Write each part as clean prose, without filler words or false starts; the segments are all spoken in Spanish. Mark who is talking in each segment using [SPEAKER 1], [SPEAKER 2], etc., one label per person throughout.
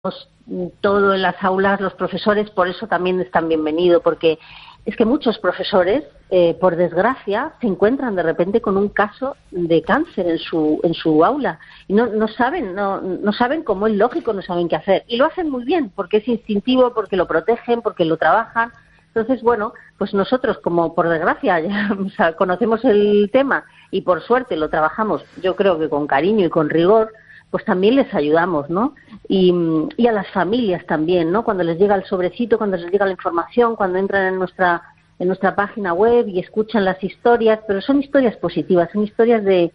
[SPEAKER 1] todo en las aulas, los profesores, por eso también están bienvenidos, porque es que muchos profesores, por desgracia, se encuentran de repente con un caso de cáncer en su aula y no saben cómo es lógico, no saben qué hacer. Y lo hacen muy bien, porque es instintivo, porque lo protegen, porque lo trabajan. Entonces, bueno, pues nosotros, como por desgracia ya conocemos el tema y por suerte lo trabajamos, yo creo que con cariño y con rigor, pues también les ayudamos, ¿no? Y a las familias también, ¿no? Cuando les llega el sobrecito, cuando les llega la información, cuando entran en nuestra página web y escuchan las historias, pero son historias positivas, son historias de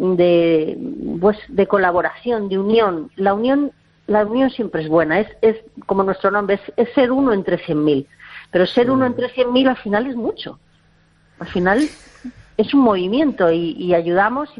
[SPEAKER 1] colaboración, de unión. La unión siempre es buena, es como nuestro nombre, es ser uno entre 100.000. Pero ser uno entre 100.000 al final es mucho. Al final es un movimiento y ayudamos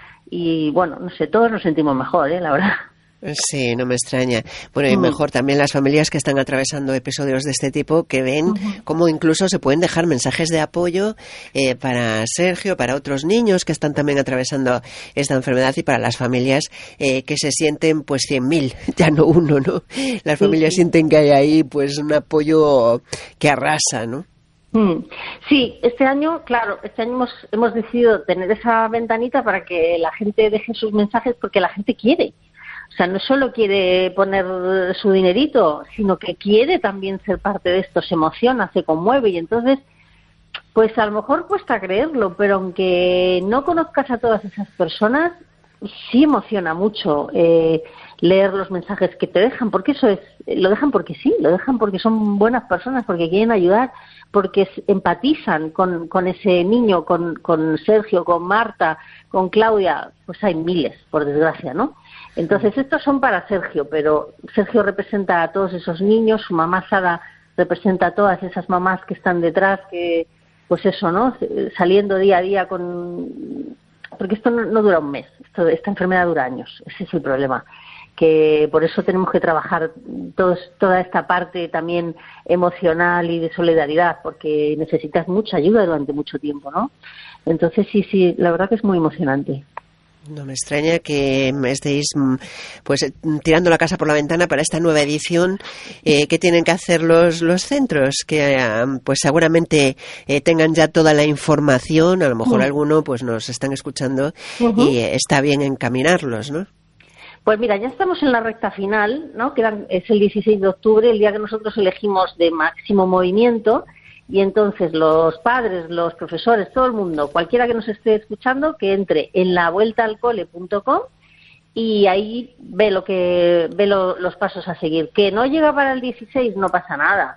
[SPEAKER 1] y bueno, no sé, todos nos sentimos mejor, la verdad.
[SPEAKER 2] Sí, no me extraña. Bueno, y mejor también las familias que están atravesando episodios de este tipo, que ven cómo incluso se pueden dejar mensajes de apoyo para Sergio, para otros niños que están también atravesando esta enfermedad y para las familias que se sienten pues 100.000, ya no uno, ¿no? Las familias sienten que hay ahí pues un apoyo que arrasa, ¿no?
[SPEAKER 1] Sí, este año hemos decidido tener esa ventanita para que la gente deje sus mensajes porque la gente quiere. O sea, no solo quiere poner su dinerito, sino que quiere también ser parte de esto, se emociona, se conmueve y entonces, pues a lo mejor cuesta creerlo, pero aunque no conozcas a todas esas personas, sí emociona mucho leer los mensajes que te dejan, porque lo dejan porque sí, lo dejan porque son buenas personas, porque quieren ayudar, porque empatizan con ese niño, con Sergio, con Marta, con Claudia, pues hay miles, por desgracia, ¿no? Entonces estos son para Sergio, pero Sergio representa a todos esos niños, su mamá Sara representa a todas esas mamás que están detrás, que pues eso, ¿no? Saliendo día a día porque esto no dura un mes, esta enfermedad dura años, ese es el problema, que por eso tenemos que trabajar toda esta parte también emocional y de solidaridad, porque necesitas mucha ayuda durante mucho tiempo, ¿no? Entonces sí, la verdad que es muy emocionante.
[SPEAKER 2] No me extraña que estéis pues tirando la casa por la ventana para esta nueva edición. ¿Qué tienen que hacer los centros? Que pues seguramente tengan ya toda la información. A lo mejor alguno pues nos están escuchando y está bien encaminarlos, ¿no?
[SPEAKER 1] Pues mira, ya estamos en la recta final, ¿no? Es el 16 de octubre, el día que nosotros elegimos de máximo movimiento. Y entonces los padres, los profesores, todo el mundo, cualquiera que nos esté escuchando, que entre en lavueltaalcole.com y ahí ve los pasos a seguir. Que no llega para el 16, no pasa nada.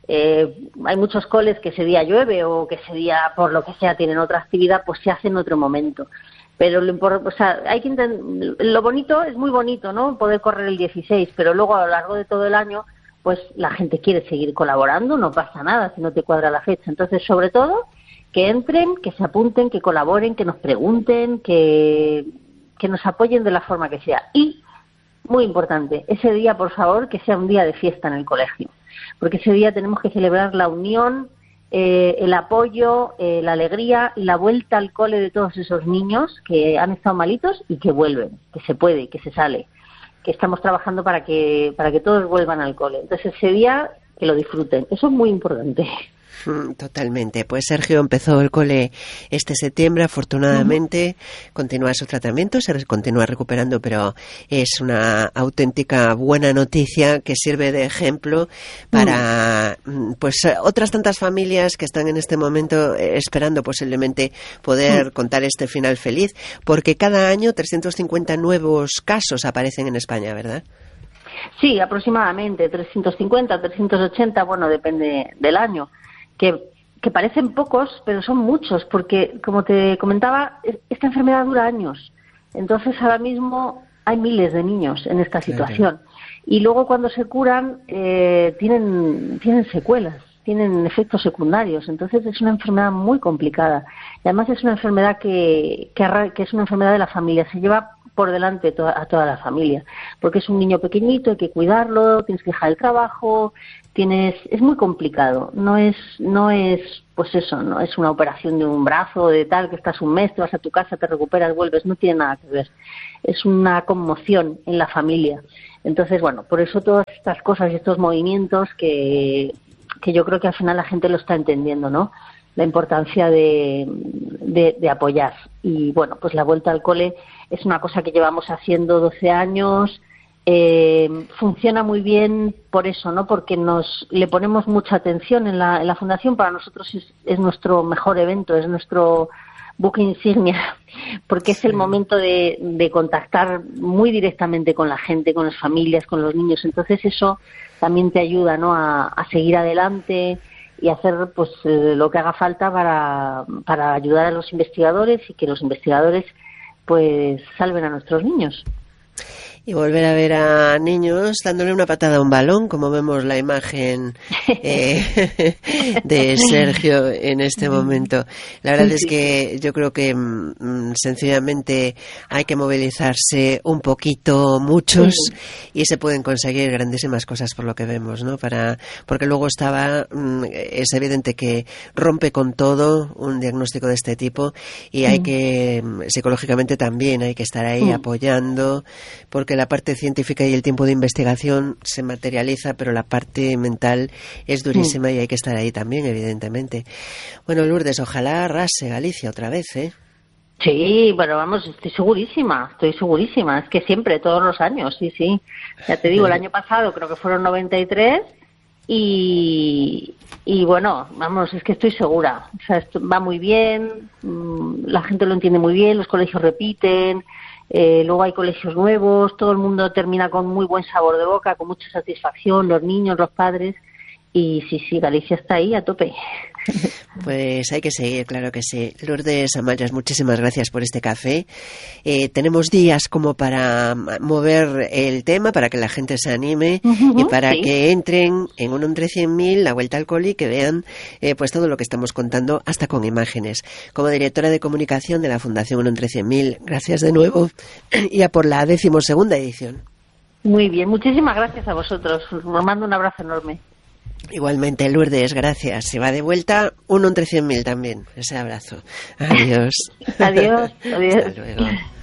[SPEAKER 1] Hay muchos coles que ese día llueve o que ese día, por lo que sea, tienen otra actividad, pues se hace en otro momento. Pero hay que lo bonito es muy bonito, ¿no? Poder correr el 16, pero luego a lo largo de todo el año pues la gente quiere seguir colaborando, no pasa nada si no te cuadra la fecha. Entonces, sobre todo, que entren, que se apunten, que colaboren, que nos pregunten, que nos apoyen de la forma que sea. Y, muy importante, ese día, por favor, que sea un día de fiesta en el colegio, porque ese día tenemos que celebrar la unión, el apoyo, la alegría y la vuelta al cole de todos esos niños que han estado malitos y que vuelven, que se puede, que se sale, que estamos trabajando para que todos vuelvan al cole. Entonces ese día que lo disfruten, eso es muy importante.
[SPEAKER 2] Totalmente. Pues Sergio empezó el cole este septiembre, afortunadamente continúa su tratamiento, se continúa recuperando, pero es una auténtica buena noticia que sirve de ejemplo para pues otras tantas familias que están en este momento esperando posiblemente poder contar este final feliz, porque cada año 350 nuevos casos aparecen en España, ¿verdad?
[SPEAKER 1] Sí, aproximadamente 350, 380, bueno, depende del año. Que parecen pocos, pero son muchos, porque, como te comentaba, esta enfermedad dura años. Entonces, ahora mismo hay miles de niños en esta situación. Y luego, cuando se curan, tienen secuelas, tienen efectos secundarios. Entonces, es una enfermedad muy complicada. Y además es una enfermedad que es una enfermedad de la familia. Se lleva por delante a toda la familia, porque es un niño pequeñito, hay que cuidarlo, tienes que dejar el trabajo, es muy complicado, no es pues eso, no es una operación de un brazo, de tal, que estás un mes, te vas a tu casa, te recuperas, vuelves, no tiene nada que ver. Es una conmoción en la familia. Entonces, bueno, por eso todas estas cosas y estos movimientos que yo creo que al final la gente lo está entendiendo, ¿no? La importancia de apoyar. Y bueno, pues la vuelta al cole es una cosa que llevamos haciendo 12 años. Funciona muy bien por eso, ¿no? Porque le ponemos mucha atención en la fundación. Para nosotros es nuestro mejor evento, es nuestro buque insignia, porque es el momento de contactar muy directamente con la gente, con las familias, con los niños. Entonces eso también te ayuda, ¿no? A seguir adelante y hacer pues lo que haga falta para ayudar a los investigadores y que los investigadores pues salven a nuestros niños.
[SPEAKER 2] Y volver a ver a niños dándole una patada a un balón, como vemos la imagen de Sergio en este momento. La verdad es que yo creo que sencillamente hay que movilizarse un poquito, muchos, y se pueden conseguir grandísimas cosas por lo que vemos, ¿no? Porque luego es evidente que rompe con todo un diagnóstico de este tipo y hay que, psicológicamente también hay que estar ahí apoyando, porque la parte científica y el tiempo de investigación se materializa, pero la parte mental es durísima y hay que estar ahí también, evidentemente. Bueno, Lourdes, ojalá arrase Galicia otra vez, ¿eh?
[SPEAKER 1] Sí, bueno, vamos, estoy segurísima. Es que siempre, todos los años, sí. Ya te digo, el año pasado creo que fueron 93 y bueno, vamos, es que estoy segura. O sea, esto va muy bien, la gente lo entiende muy bien, los colegios repiten. Luego hay colegios nuevos, todo el mundo termina con muy buen sabor de boca, con mucha satisfacción, los niños, los padres, y sí, Galicia está ahí a tope.
[SPEAKER 2] Pues hay que seguir, claro que sí. Lourdes Amayas, muchísimas gracias por este café. Tenemos días como para mover el tema, para que la gente se anime y para que entren en un entre 100.000, la vuelta al cole, y que vean pues todo lo que estamos contando, hasta con imágenes. Como directora de comunicación de la Fundación 1 entre 100.000, gracias de nuevo y a por la 12ª edición.
[SPEAKER 1] Muy bien, muchísimas gracias a vosotros. Os mando un abrazo enorme.
[SPEAKER 2] Igualmente, Lourdes, gracias. Se va de vuelta 1 entre 100.000 también. Ese abrazo. Adiós.
[SPEAKER 1] Adiós.
[SPEAKER 2] Hasta luego.